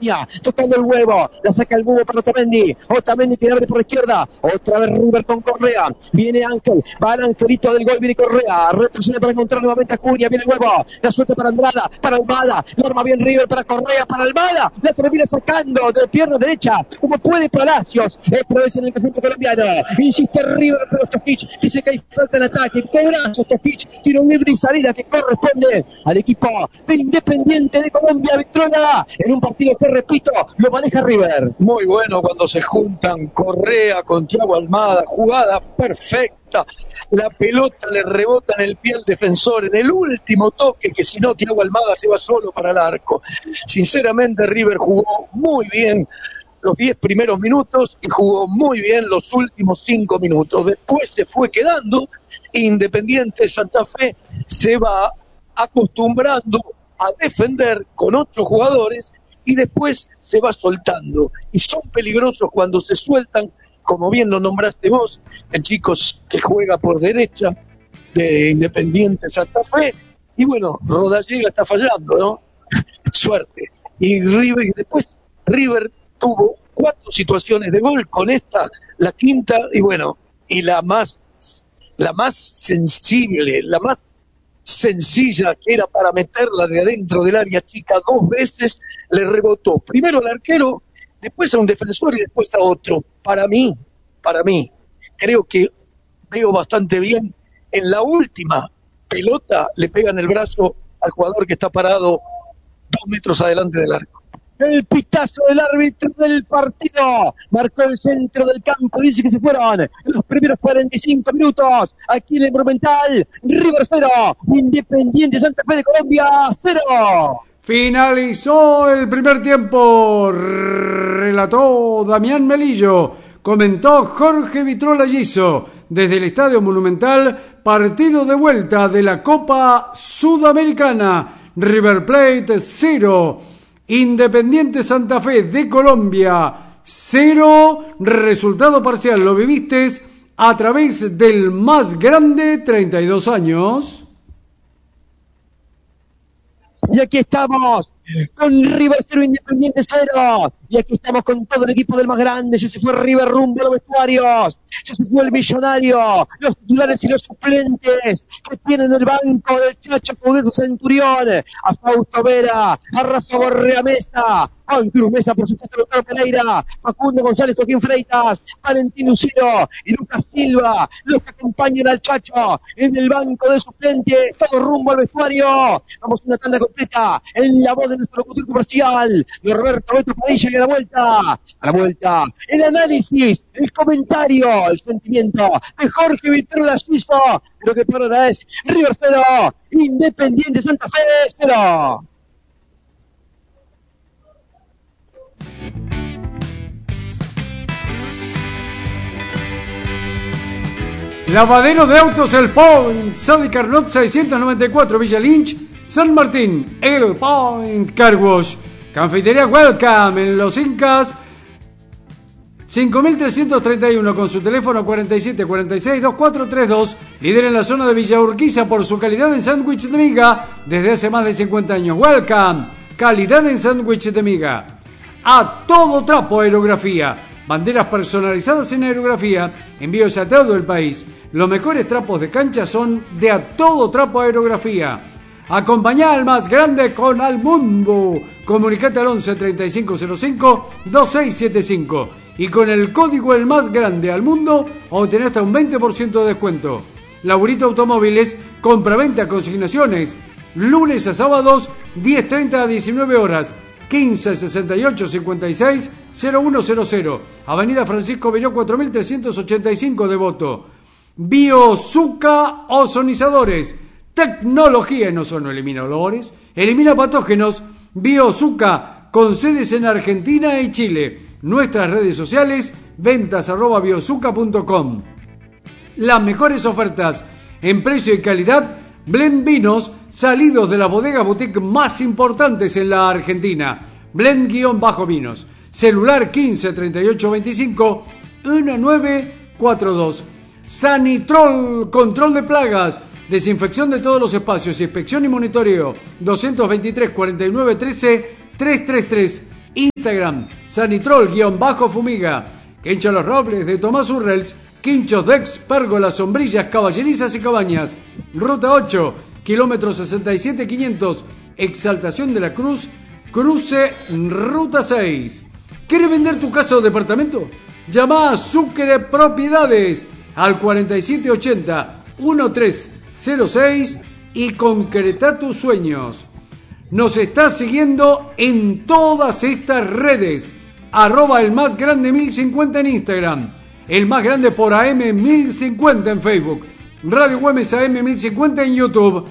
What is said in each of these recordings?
tocando el huevo, la saca el huevo para Otamendi que abre por la izquierda, otra vez River con Correa, viene Ángel, va el angelito del gol, viene Correa, retrocede para encontrar nuevamente a Cunha, viene el huevo, la suelta para Andrada, para Almada, la arma bien River para Correa, para Almada, la termina sacando de pierna derecha, como puede Palacios, esta vez en el conjunto colombiano, insiste River, pero Stojic dice que hay falta en ataque, cobrazo Stojic, tiro libre y salida que corresponde al equipo de Independiente de Colombia, Victrola, en un partido que, repito, lo maneja River. Muy bueno cuando se juntan Correa con Thiago Almada, jugada perfecta, la pelota le rebota en el pie al defensor en el último toque, que si no Thiago Almada se va solo para el arco. Sinceramente River jugó muy bien los 10 primeros minutos y jugó muy bien los últimos 5 minutos. Después se fue quedando, Independiente Santa Fe se va acostumbrando a defender con 8 jugadores y después se va soltando. Y son peligrosos cuando se sueltan, como bien lo nombraste vos, el chico que juega por derecha de Independiente Santa Fe. Y bueno, Rodallega está fallando, ¿no? Suerte. Y después River tuvo 4 situaciones de gol, con esta, la quinta, y bueno, y la más sensible, la más sencilla, que era para meterla de adentro del área chica 2 veces, le rebotó primero al arquero, después a un defensor y después a otro. Para mí, creo que veo bastante bien. En la última pelota le pegan el brazo al jugador que está parado 2 metros adelante del arco. El pitazo del árbitro del partido marcó el centro del campo, dice que se fueron los primeros 45 minutos aquí en el Monumental. River 0, Independiente Santa Fe de Colombia 0. Finalizó el primer tiempo, relató Damián Melillo, comentó Jorge Vitrola Giso desde el Estadio Monumental, partido de vuelta de la Copa Sudamericana. River Plate 0, Independiente Santa Fe de Colombia 0, resultado parcial, lo viviste a través del Más Grande 32 años. Y aquí estamos con River 0, Independiente 0. Y aquí estamos con todo el equipo del Más Grande. Ya se fue River rumbo a los vestuarios. Ya se fue el Millonario, los titulares y los suplentes que tienen el banco del Chacho Caudete Centurión, a Fausto Vera, a Rafa Borrea Mesa, a Cruz Mesa, por supuesto, Lautaro Pereira, Facundo González, Joaquín Freitas, Valentín Lucero y Lucas Silva, los que acompañan al Chacho en el banco de suplentes, todo rumbo al vestuario. Vamos a una tanda completa en la voz de nuestro locutor comercial, de Roberto Beto Padilla, y a la vuelta, el análisis, el comentario, el sentimiento de Jorge Vitrola Giso. Lo que por ahora es River 0, Independiente Santa Fe 0. Lavadero de autos El Point, Sadi Carnot 694, Villa Lynch, San Martín. El Point Car Wash. Cafetería Welcome en Los Incas 5331, con su teléfono 4746-2432, líder en la zona de Villa Urquiza por su calidad en sándwich de miga desde hace más de 50 años. Welcome, calidad en sándwich de miga. A Todo Trapo Aerografía, banderas personalizadas en aerografía, envíos a todo el país. Los mejores trapos de cancha son de A Todo Trapo Aerografía. Acompañá al Más Grande con Al Mundo. Comunicate al 11 3505 2675 y con el código El Más Grande al Mundo obtenés hasta un 20% de descuento. Laburito Automóviles, compra-venta, consignaciones, lunes a sábados 10:30 a 19 horas. 15 68 56 0100, Avenida Francisco Belló 4385, Devoto. Biozuca Ozonizadores, tecnología en ozono, elimina olores, elimina patógenos. Biozuca, con sedes en Argentina y Chile. Nuestras redes sociales, ventas@biozuca.com. Las mejores ofertas en precio y calidad. Blend Vinos, salidos de las bodegas boutique más importantes en la Argentina. Blend-Vinos. Celular 15 38 25 1942. Sanitrol, control de plagas, desinfección de todos los espacios, inspección y monitoreo. 223 49 13 333. Instagram, Sanitrol_Fumiga. Quincho Los Robles de Tomás Urrels, Quinchos Dex, Pérgolas, Sombrillas, Caballerizas y Cabañas. Ruta 8, kilómetro 67,500, Exaltación de la Cruz, cruce Ruta 6. ¿Quieres vender tu casa o departamento? Llama a Sucre Propiedades al 4780-1306 y concreta tus sueños. Nos estás siguiendo en todas estas redes. @el más grande 1050 en Instagram, el más grande por AM 1050 en Facebook, Radio Güemes AM 1050 en YouTube,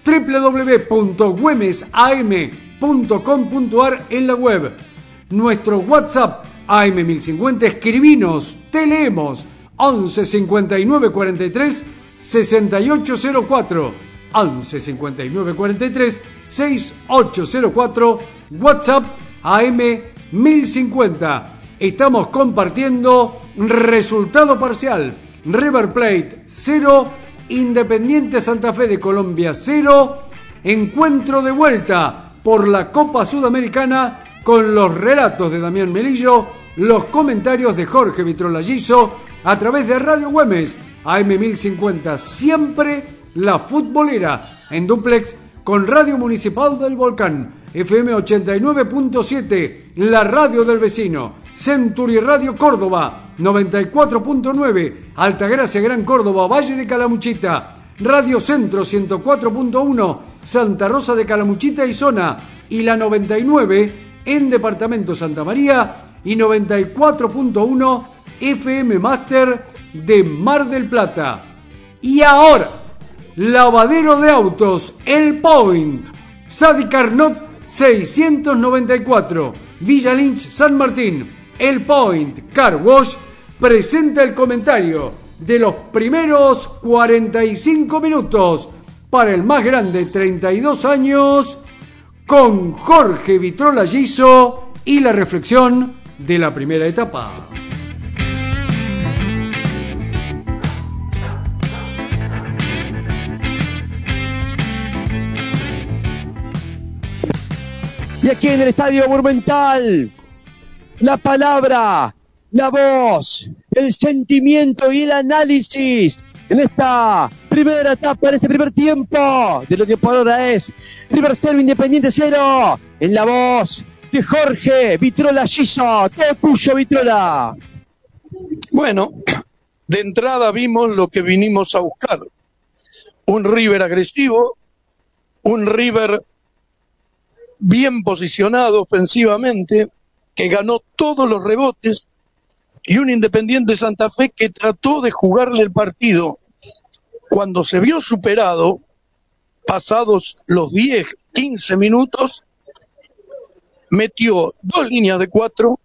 www.güemesam.com.ar en la web. Nuestro WhatsApp AM 1050, escribinos, te leemos 11 59 43 6804, 11 59 43 6804, WhatsApp AM 1050. Estamos compartiendo resultado parcial: River Plate 0, Independiente Santa Fe de Colombia 0. Encuentro de vuelta por la Copa Sudamericana con los relatos de Damián Melillo, los comentarios de Jorge Vitrolaiso a través de Radio Güemes AM 1050, siempre la futbolera, en dúplex con Radio Municipal del Volcán FM 89.7, la radio del vecino, Century Radio Córdoba 94.9, Altagracia Gran Córdoba, Valle de Calamuchita, Radio Centro 104.1, Santa Rosa de Calamuchita y zona, y la 99 en Departamento Santa María y 94.1 FM Master de Mar del Plata. Y ahora, lavadero de autos El Point, Sadi Carnot 694, Villa Lynch, San Martín. El Point Car Wash presenta el comentario de los primeros 45 minutos para el más grande, 32 años, con Jorge Vitrolaiso y la reflexión de la primera etapa. Y aquí en el Estadio Monumental, la palabra, la voz, el sentimiento y el análisis en esta primera etapa, en este primer tiempo, de lo que por ahora es River 0, Independiente 0, en la voz de Jorge Vitrolaiso. Todo tuyo, Vitrola. Bueno, de entrada vimos lo que vinimos a buscar. Un River agresivo, un River bien posicionado ofensivamente, que ganó todos los rebotes, y un Independiente Santa Fe que trató de jugarle el partido. Cuando se vio superado, pasados los 10, 15 minutos, metió 2 líneas de 4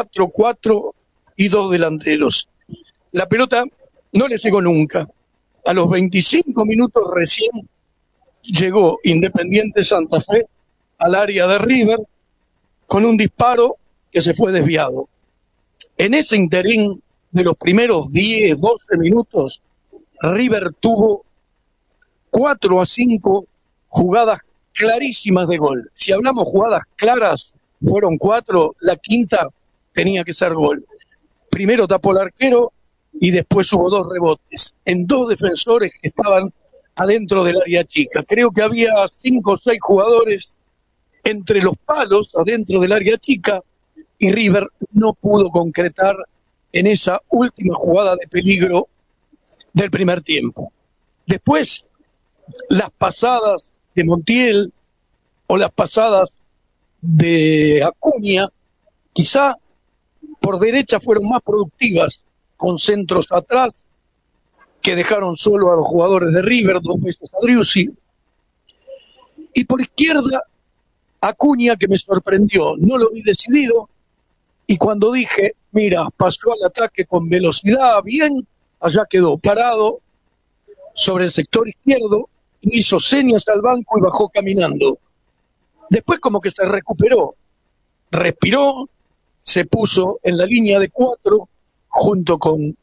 y 2 delanteros. La pelota no le llegó nunca. A los 25 minutos recién llegó Independiente Santa Fe al área de River con un disparo que se fue desviado. En ese interín de los primeros 10, 12 minutos, River tuvo 4 a 5 jugadas clarísimas de gol. Si hablamos jugadas claras, fueron 4, la quinta tenía que ser gol. Primero tapó el arquero y después hubo 2 rebotes en 2 defensores que estaban adentro del área chica. Creo que había 5 o 6 jugadores entre los palos adentro del área chica, y River no pudo concretar en esa última jugada de peligro del primer tiempo. Después, las pasadas de Montiel o las pasadas de Acuña, quizá por derecha fueron más productivas, con centros atrás que dejaron solo a los jugadores de River, 2 veces a Driussi. Y por izquierda, Acuña, que me sorprendió, no lo vi decidido, y cuando dije, mira, pasó al ataque con velocidad, bien, allá quedó parado sobre el sector izquierdo, hizo señas al banco y bajó caminando. Después como que se recuperó, respiró, se puso en la línea de 4 junto con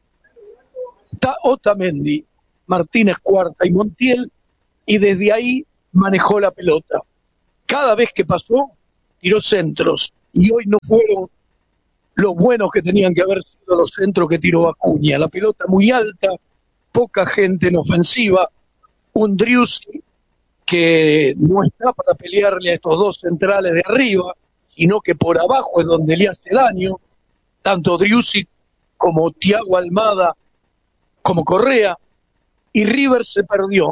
Otamendi, Martínez Cuarta y Montiel, y desde ahí manejó la pelota. Cada vez que pasó, tiró centros, y hoy no fueron los buenos que tenían que haber sido los centros que tiró Acuña. La pelota muy alta, poca gente en ofensiva, un Driussi que no está para pelearle a estos dos centrales de arriba, sino que por abajo es donde le hace daño, tanto Driussi como Thiago Almada, como Correa, y River se perdió.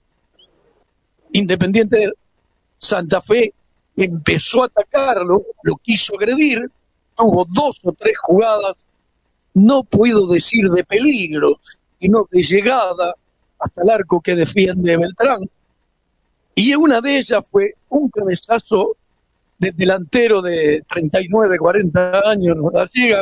Independiente Santa Fe empezó a atacarlo, lo quiso agredir, tuvo 2 o 3 jugadas, no puedo decir de peligro, sino de llegada hasta el arco que defiende Beltrán. Y una de ellas fue un cabezazo del delantero de 39, 40 años, Gallega,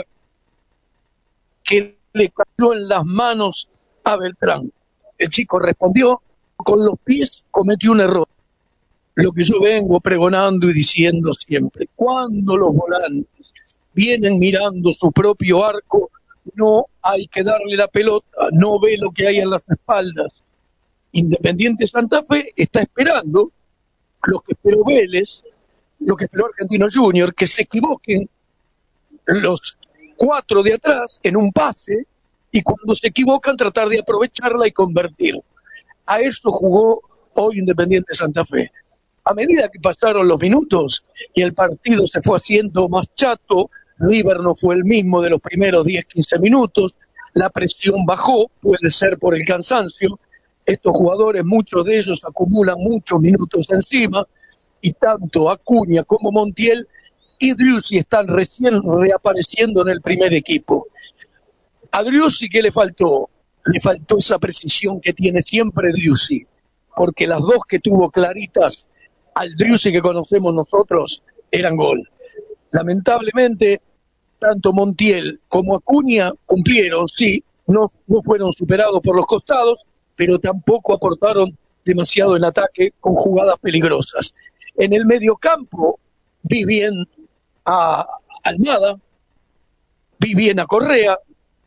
que le cayó en las manos a Beltrán. El chico respondió, con los pies cometió un error. Lo que yo vengo pregonando y diciendo siempre, cuando los volantes vienen mirando su propio arco, no hay que darle la pelota, no ve lo que hay en las espaldas. Independiente Santa Fe está esperando lo que esperó Vélez, lo que esperó Argentino Junior, que se equivoquen los 4 de atrás en un pase y cuando se equivocan tratar de aprovecharla y convertir. A eso jugó hoy Independiente Santa Fe. A medida que pasaron los minutos y el partido se fue haciendo más chato, River no fue el mismo de los primeros 10-15 minutos, la presión bajó, puede ser por el cansancio, estos jugadores, muchos de ellos acumulan muchos minutos encima, y tanto Acuña como Montiel y Driussi están recién reapareciendo en el primer equipo. A Driussi, ¿qué le faltó? Le faltó esa precisión que tiene siempre Driussi, porque las dos que tuvo claritas al Driussi que conocemos nosotros eran gol. Lamentablemente, tanto Montiel como Acuña cumplieron, sí, no fueron superados por los costados, pero tampoco aportaron demasiado en ataque con jugadas peligrosas. En el mediocampo vi bien a Almada, vi bien a Correa,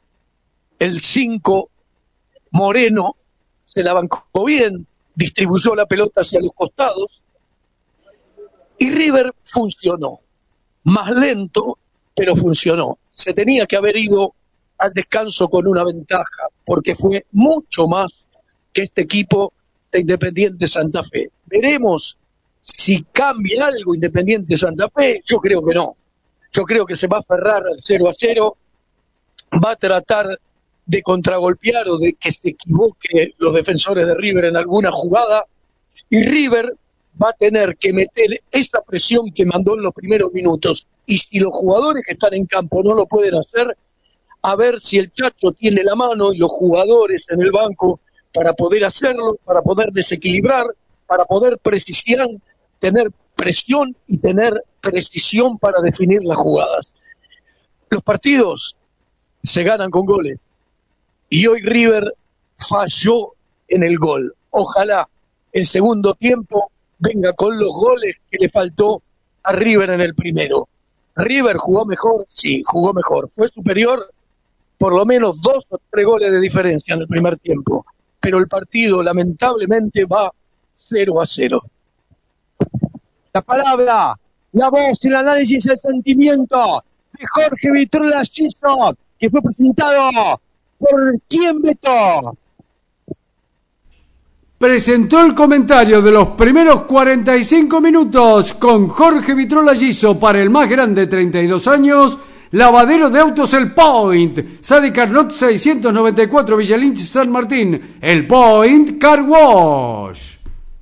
el 5 Moreno se la bancó bien, distribuyó la pelota hacia los costados, y River funcionó, más lento, pero funcionó. Se tenía que haber ido al descanso con una ventaja, porque fue mucho más que este equipo de Independiente Santa Fe. Veremos si cambia algo Independiente Santa Fe. Yo creo que no. Yo creo que se va a aferrar al 0-0, va a tratar de contragolpear o de que se equivoque los defensores de River en alguna jugada, y River va a tener que meter esa presión que mandó en los primeros minutos, y si los jugadores que están en campo no lo pueden hacer, a ver si el Chacho tiene la mano y los jugadores en el banco para poder hacerlo, para poder desequilibrar, para poder precisar, tener presión y tener precisión para definir las jugadas. Los partidos se ganan con goles, y hoy River falló en el gol. Ojalá el segundo tiempo venga con los goles que le faltó a River en el primero. ¿River jugó mejor? Sí, jugó mejor. Fue superior por lo menos 2 o 3 goles de diferencia en el primer tiempo. Pero el partido, lamentablemente, va 0-0. La palabra, la voz, el análisis, el sentimiento de Jorge Vitrola Giso, que fue presentado por ¿Quién Beto? Presentó el comentario de los primeros 45 minutos con Jorge Vitrola Giso para el más grande de 32 años, lavadero de autos El Point, Sade Carnot 694 Villalinch San Martín, El Point Car Wash.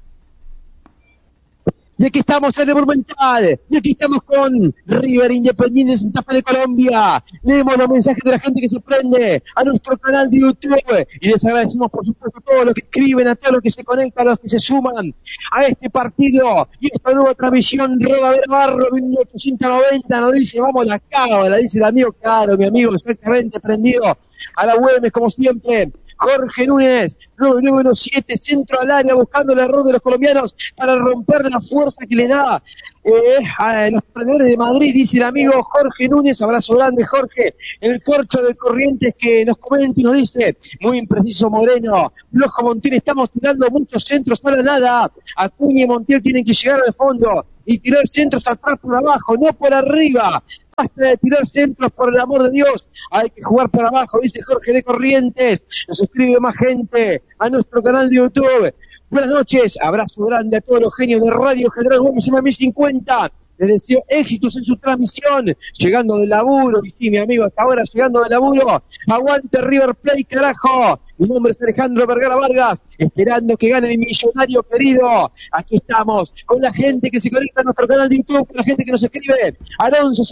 Y aquí estamos en el Monumental, y aquí estamos con River Independiente Santa Fe de Colombia. Leemos los mensajes de la gente que se prende a nuestro canal de YouTube, y les agradecemos por supuesto a todos los que escriben, a todos los que se conectan, a los que se suman a este partido y esta nueva transmisión. Roda Barro 1890 nos dice, vamos la cábala, dice el amigo, claro, mi amigo, exactamente, prendido a la web como siempre. Jorge Núñez, 9917, centro al área, buscando el error de los colombianos para romper la fuerza que le da a los perdedores de Madrid, dice el amigo Jorge Núñez. Abrazo grande, Jorge. El Corcho de Corrientes que nos comenta y nos dice, muy impreciso Moreno, Flojo Montiel, estamos tirando muchos centros para nada. Acuña y Montiel tienen que llegar al fondo. y tirar centros atrás por abajo, no por arriba. Basta de tirar centros, por el amor de Dios. Hay que jugar por abajo, dice Jorge de Corrientes. Nos suscribe más gente a nuestro canal de YouTube. Buenas noches, abrazo grande a todos los genios de Radio General Güemes M1050. Les deseo éxitos en su transmisión, llegando del laburo, y sí, mi amigo, hasta ahora llegando del laburo. Aguante River Plate, carajo. Mi nombre es Alejandro Vergara Vargas, esperando que gane mi millonario querido. Aquí estamos, con la gente que se conecta a nuestro canal de YouTube, con la gente que nos escribe al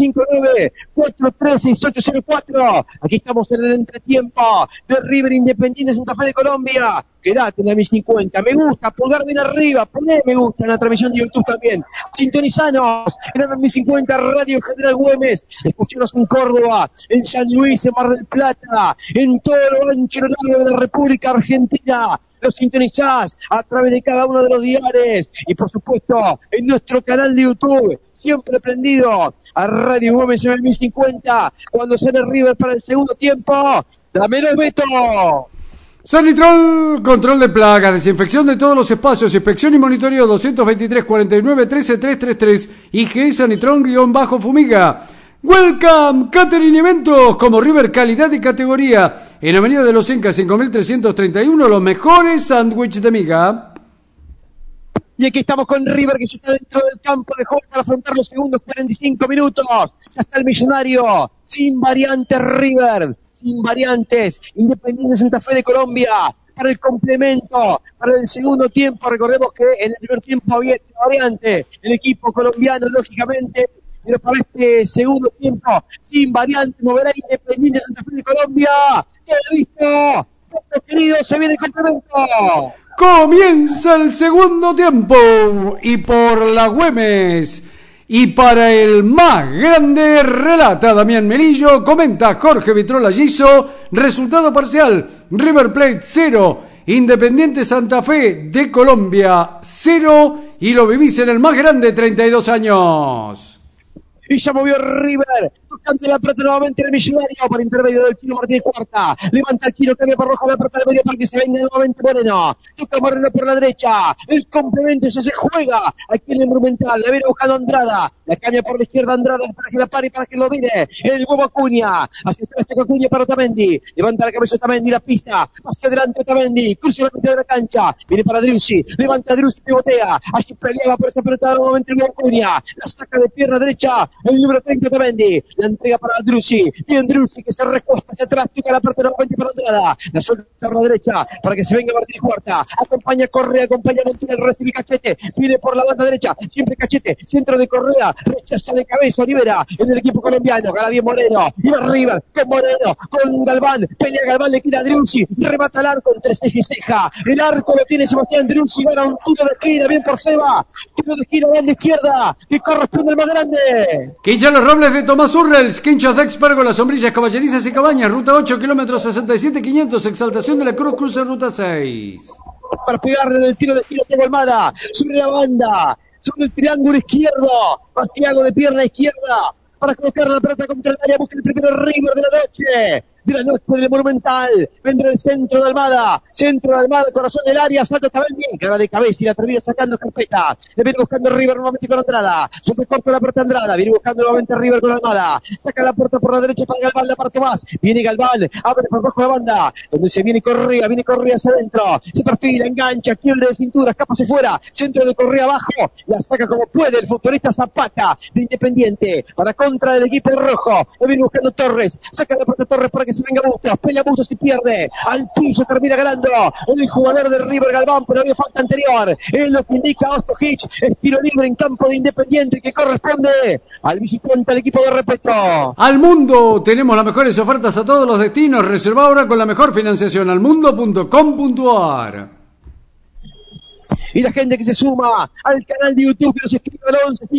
1159-436804. Aquí estamos en el entretiempo de River Independiente Santa Fe de Colombia. Quédate en la 1050, me gusta, pulgar bien arriba, poné me gusta en la transmisión de YouTube también. Sintonizanos en la 1050 Radio General Güemes. Escuchanos en Córdoba, en San Luis, en Mar del Plata, en todo lo ancho y lo largo de la República Argentina. Los sintonizás a través de cada uno de los diarios y por supuesto en nuestro canal de YouTube, siempre prendido a Radio Güemes en el 1050. Cuando sale River para el segundo tiempo, dámelo Beto. Sanitrol, control de plagas, desinfección de todos los espacios, inspección y monitoreo 223 49 13 333 IG Sanitrol-Fumiga. Welcome, catering y eventos como River, calidad y categoría. En Avenida de los Incas 5331, los mejores sándwiches de miga. Y aquí estamos con River, que ya está dentro del campo de juego para afrontar los segundos 45 minutos. Ya está el millonario, sin variantes River, sin variantes. Independiente Santa Fe de Colombia, para el complemento, para el segundo tiempo. Recordemos que en el primer tiempo había variante, el equipo colombiano, lógicamente. Pero para este segundo tiempo, sin variante, moverá Independiente Santa Fe de Colombia. ¡Qué listo! Querido, se viene el complemento. Comienza el segundo tiempo y por la Güemes y para el más grande relata Damián Melillo, comenta Jorge Vitrola Giso, resultado parcial River Plate 0, Independiente Santa Fe de Colombia 0 y lo vivís en el más grande 32 años. Y ya movió River, tocando la pelota nuevamente en el millonario por intermedio del Chino Martínez Cuarta. Levanta el Chino, cambia por Roja, la pelota al medio para que se venga nuevamente Moreno. Toca Moreno por la derecha. El complemento ya se juega aquí en el Monumental. La viene buscando Andrada. La cambia por la izquierda Andrada para que la pare y para que lo mire. El huevo Acuña. Hacia atrás toca Acuña para Otamendi. Levanta la cabeza Otamendi, la pista. Hacia adelante Otamendi. Cruza la mitad de la cancha. Viene para Driussi. Levanta Driussi, pivotea. Allí peleaba por esta pelota nuevamente el huevo Acuña. La saca de pierna derecha. El número 30 Otamendi. La entrega para Driussi. Bien Driussi que se recuesta hacia atrás. Toca la pelota nuevamente para Andrada. La suelta por la derecha para que se venga Martínez Cuarta. Acompaña Correa, acompaña Montiel. Recibe Cachete. Viene por la banda derecha. Siempre Cachete. Centro de Correa. Rechaza de cabeza, Olivera en el equipo colombiano, gana bien Moreno, iba River con Moreno, con Galván, pelea Galván, le queda Driussi, remata el arco entre ceja y ceja, el arco lo tiene Sebastián Driussi, gana un tiro de esquina, bien por Seba, tiro de esquina, banda izquierda, que corresponde al más grande. Quincha Los Robles de Tomás Urrels, Quinchos de Expergo, Las Sombrillas, Caballerizas y Cabañas, ruta 8, kilómetros 67,500, Exaltación de la Cruz, cruce ruta 6. Para pegarle en el tiro de esquina, tengo Almada, sobre la banda, sobre el triángulo izquierdo, Santiago de pierna izquierda, para colocar la pelota contra el área, busca el primero River de la noche del Monumental, vendrá el centro de Almada, corazón del área, salta Otamendi, gana de cabeza y la termina sacando carpeta, le viene buscando River nuevamente con Andrada, suelta corto la pelota Andrada, viene buscando nuevamente River con Almada, saca la puerta por la derecha para Galván, la parte más, viene Galván, abre por bajo la banda, donde se viene Correa hacia adentro, se perfila, engancha, quiebre de cintura, escapa hacia fuera, centro de Correa abajo, la saca como puede el futbolista Zapata de Independiente, para contra del equipo rojo, le viene buscando Torres, saca la pelota Torres para que se venga Bustos, pelea Bustos y pierde, al piso termina ganando el jugador de River Galván, pero había falta anterior, es lo que indica Osto Hitch, es tiro libre en campo de Independiente que corresponde al visitante, al equipo de Repeto. Al Mundo, tenemos las mejores ofertas a todos los destinos, reserva ahora con la mejor financiación, almundo.com.ar. Y la gente que se suma al canal de YouTube, que nos escribe al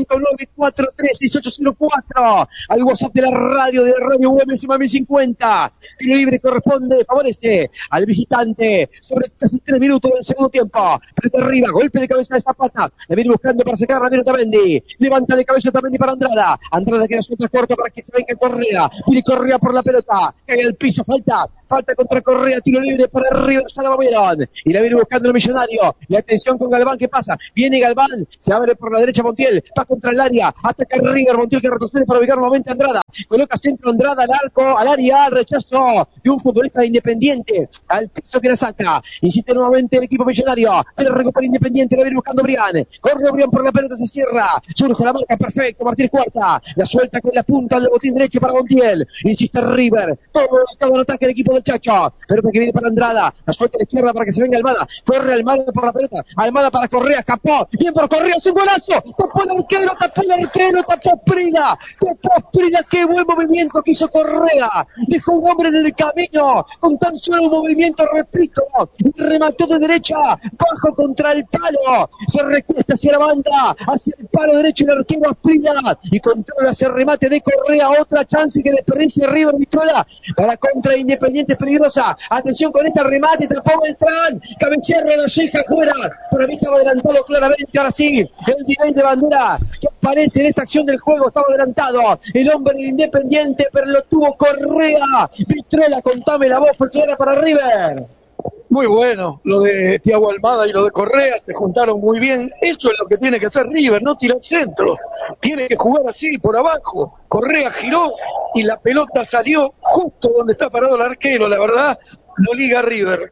1159431804, al WhatsApp de la radio Güemes M1050. Tiro libre corresponde, favorece al visitante sobre casi 3 minutos del segundo tiempo. Pelota arriba, golpe de cabeza de Zapata, le viene buscando para sacar Ramiro Otamendi, levanta de cabeza Otamendi para Andrada que la suelta corta para que se venga Correa, viene Correa por la pelota, cae al piso, falta falta contra Correa, tiro libre para River, se la movieron. Y la viene buscando el Millonario. Y atención con Galván, ¿qué pasa? Viene Galván, se abre por la derecha Montiel, va contra el área, ataca River, Montiel que retrocede para ubicar nuevamente a Andrada. Coloca centro Andrada al arco, al área, al rechazo de un futbolista de Independiente. Al piso que la saca. Insiste nuevamente el equipo Millonario. Pero recupera Independiente, la viene buscando Brian. Corre Brian por la pelota, se cierra. Surge la marca, perfecto. Martínez Cuarta. La suelta con la punta del botín derecho para Montiel. Insiste River. Todo el ataque del equipo del Chacho. Pelota que viene para Andrada. La suelta a la izquierda para que se venga Almada. Corre Almada por la pelota. Almada para Correa. Escapó. Bien por Correa. Es un golazo. Tapó el arquero. Tapó Prila. Qué buen movimiento que hizo Correa. Dejó un hombre en el camino. Con tan solo un movimiento, repito. Remató de derecha. Bajo contra el palo. Se recuesta hacia la banda. Hacia el palo derecho el arquero Prila. Y controla ese remate de Correa. Otra chance que desperdicia River Vitola. Para contra Independiente peligrosa. Atención con este remate. Tapó Beltrán. Cabecea Rodalleja fuera. Para mí estaba adelantado claramente. Ahora sí. El delay de bandera que aparece en esta acción del juego. Estaba adelantado. El hombre de Independiente, pero lo tuvo Correa. Vitrola, contame la voz. Fue clara para River. Muy bueno, lo de Thiago Almada y lo de Correa se juntaron muy bien. Eso es lo que tiene que hacer River, no tirar centro. Tiene que jugar así, por abajo. Correa giró y la pelota salió justo donde está parado el arquero. La verdad, lo liga River.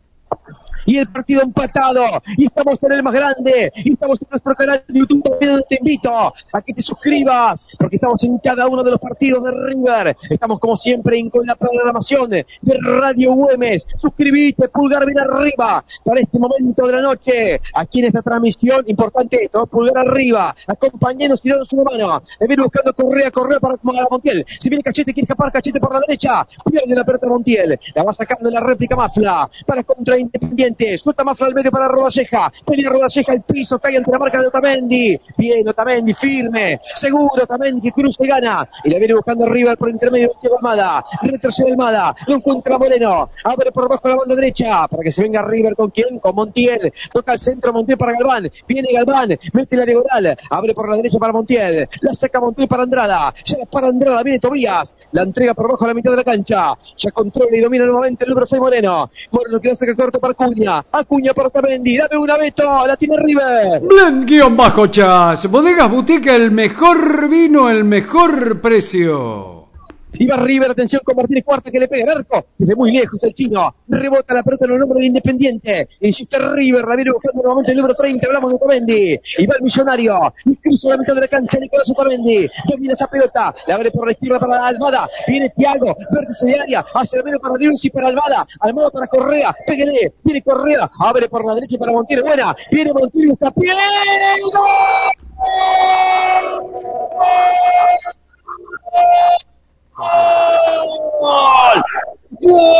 Y el partido empatado, y estamos en el más grande, y estamos en nuestro canal de YouTube también. Te invito a que te suscribas, porque estamos en cada uno de los partidos de River. Estamos como siempre con la programación de Radio Güemes. Suscribite, pulgar bien arriba para este momento de la noche, aquí en esta transmisión. Importante esto, pulgar arriba, acompáñenos y danos una mano. Me viene buscando Correa para Montiel. Si viene Cachete, quiere escapar Cachete por la derecha, pierde la pelota Montiel, la va sacando en la réplica Mafla, para contra Independiente. Suelta Mafla al medio para Rodalleja. Pelea Rodalleja al piso, cae ante la marca de Otamendi. Bien, Otamendi, firme. Seguro, Otamendi que cruza y gana. Y la viene buscando River por intermedio de Thiago Almada. Retrocede Almada. Lo encuentra Moreno. Abre por abajo la banda derecha. Para que se venga River con quién? Con Montiel. Toca al centro Montiel para Galván. Viene Galván. Mete la diagonal. Abre por la derecha para Montiel. La saca Montiel para Andrada. Llega para Andrada. Viene Tobías. La entrega por abajo a la mitad de la cancha. Ya controla y domina nuevamente el número 6 Moreno. Moreno que la saca corto para Acuña para Otamendi, dame una Beto, la tiene River. Blend-Chas, Bodegas Boutique, el mejor vino, el mejor precio. Y va River, atención con Martínez Cuarta que le pega el arco. Desde muy lejos el chino. Rebota la pelota en el número de Independiente. Insiste River, la viene buscando nuevamente el número 30. Hablamos de Otamendi. Y va el Millonario. Y cruza la mitad de la cancha Nicolás Otamendi. Domina esa pelota. La abre por la izquierda para Almada. Viene Thiago. Vértice de área. Hacia el medio para Driussi para Almada. Almada para Correa. Péguele. Viene Correa. Abre por la derecha para Montiel. Buena. Viene Montiel y está bien. ¡Gol! ¡Gol!